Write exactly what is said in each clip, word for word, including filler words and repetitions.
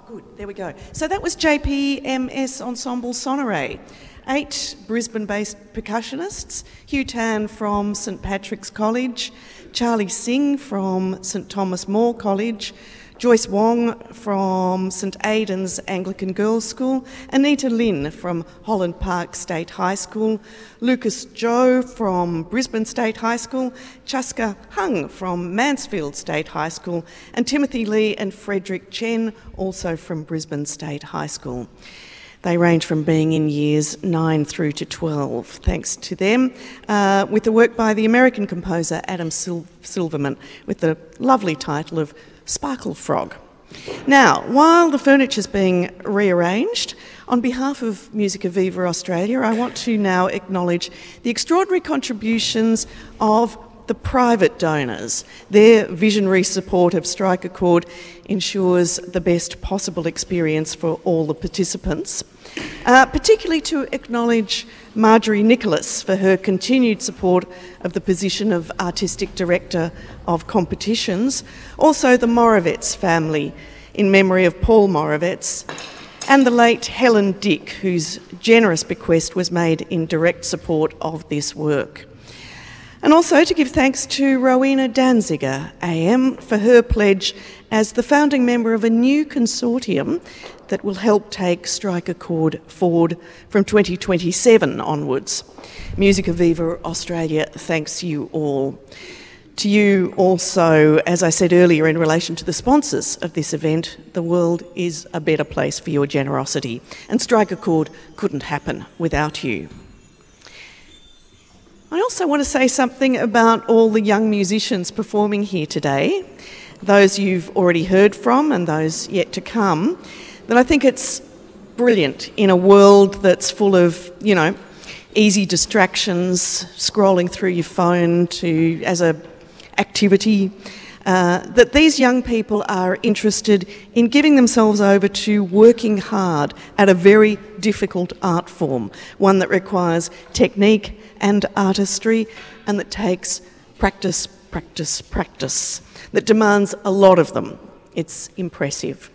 good, there we go. So that was J P M S Ensemble Sonoré. Eight Brisbane-based percussionists, Hugh Tan from St Patrick's College, Charlie Singh from St Thomas More College, Joyce Wong from St Aidan's Anglican Girls' School, Anita Lynn from Holland Park State High School, Lucas Joe from Brisbane State High School, Chaska Hung from Mansfield State High School, and Timothy Lee and Frederick Chen, also from Brisbane State High School. They range from being in years nine through to twelve, thanks to them, uh, with the work by the American composer Adam Sil- Silverman, with the lovely title of Sparkle Frog. Now, while the furniture's being rearranged, on behalf of Musica Viva Australia, I want to now acknowledge the extraordinary contributions of the private donors. Their visionary support of Strike a Chord ensures the best possible experience for all the participants. Uh, particularly to acknowledge Marjorie Nicholas for her continued support of the position of Artistic Director of Competitions, also the Moravets family in memory of Paul Moravets, and the late Helen Dick, whose generous bequest was made in direct support of this work. And also to give thanks to Rowena Danziger, A M, for her pledge as the founding member of a new consortium that will help take Strike a Chord forward from twenty twenty-seven onwards. Musica Viva Australia thanks you all. To you also, as I said earlier in relation to the sponsors of this event, the world is a better place for your generosity, and Strike a Chord couldn't happen without you. I also want to say something about all the young musicians performing here today, those you've already heard from and those yet to come, that I think it's brilliant in a world that's full of, you know, easy distractions, scrolling through your phone to as a activity, uh, that these young people are interested in giving themselves over to working hard at a very difficult art form, one that requires technique and artistry, and that takes practice, practice, practice, that demands a lot of them. It's impressive.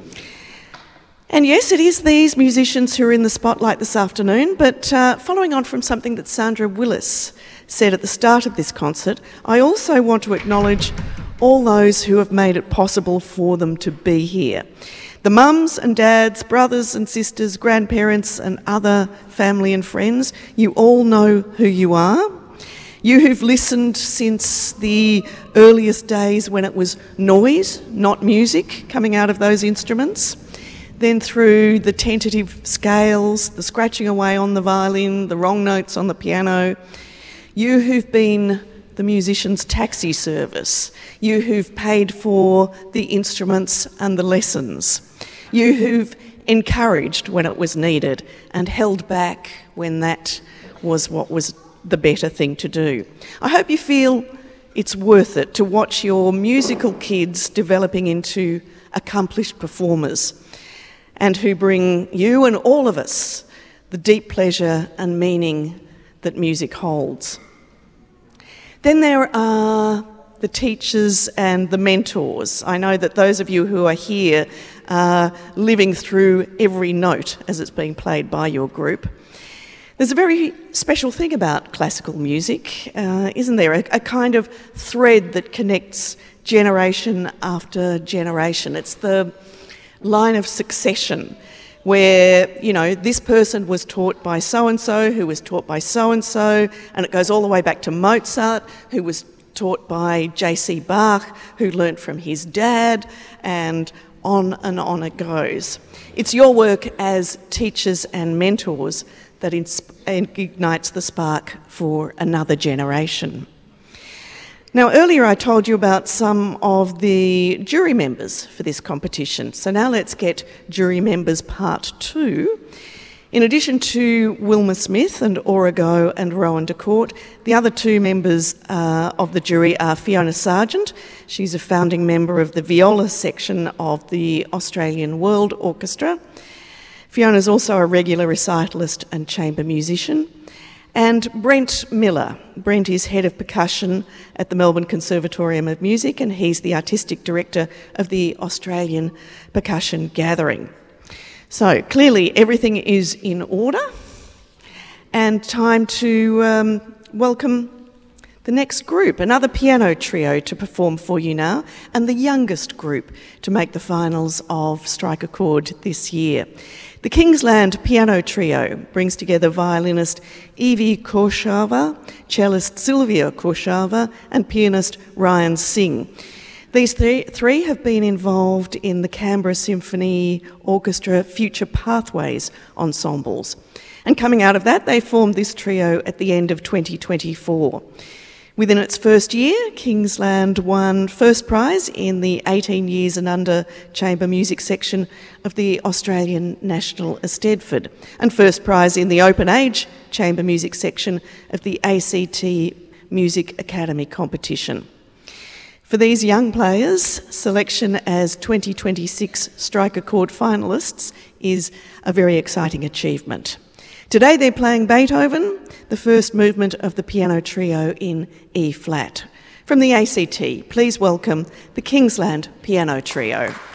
And yes, it is these musicians who are in the spotlight this afternoon, but uh, following on from something that Sandra Willis said at the start of this concert, I also want to acknowledge all those who have made it possible for them to be here. The mums and dads, brothers and sisters, grandparents and other family and friends, you all know who you are. You who've listened since the earliest days when it was noise, not music, coming out of those instruments. Then through the tentative scales, the scratching away on the violin, the wrong notes on the piano. You who've been the musician's taxi service. You who've paid for the instruments and the lessons. You who've encouraged when it was needed and held back when that was what was the better thing to do. I hope you feel it's worth it to watch your musical kids developing into accomplished performers, and who bring you and all of us the deep pleasure and meaning that music holds. Then there are the teachers and the mentors. I know that those of you who are here are living through every note as it's being played by your group. There's a very special thing about classical music, uh, isn't there? A, a kind of thread that connects generation after generation. It's the line of succession where, you know, this person was taught by so-and-so, who was taught by so-and-so, and it goes all the way back to Mozart, who was taught by J C Bach, who learnt from his dad, and on and on it goes. It's your work as teachers and mentors that ignites the spark for another generation. Now, earlier I told you about some of the jury members for this competition, so now let's get jury members part two. In addition to Wilma Smith and Origo and Rowan DeCourt, the other two members uh, of the jury are Fiona Sargent. She's a founding member of the viola section of the Australian World Orchestra. Fiona's also a regular recitalist and chamber musician. And Brent Miller. Brent is Head of Percussion at the Melbourne Conservatorium of Music, and he's the Artistic Director of the Australian Percussion Gathering. So clearly everything is in order, and time to um, welcome the next group, another piano trio to perform for you now, and the youngest group to make the finals of Strike a Chord this year. The Kingsland Piano Trio brings together violinist Evie Korshava, cellist Sylvia Korshava, and pianist Ryan Singh. These three, three have been involved in the Canberra Symphony Orchestra Future Pathways ensembles. And coming out of that, they formed this trio at the end of twenty twenty-four. Within its first year, Kingsland won first prize in the eighteen years and under chamber music section of the Australian National Eisteddfod, and first prize in the open age chamber music section of the A C T Music Academy competition. For these young players, selection as twenty twenty-six Strike a Chord finalists is a very exciting achievement. Today they're playing Beethoven, the first movement of the piano trio in E-flat. From the A C T, please welcome the Kingsland Piano Trio.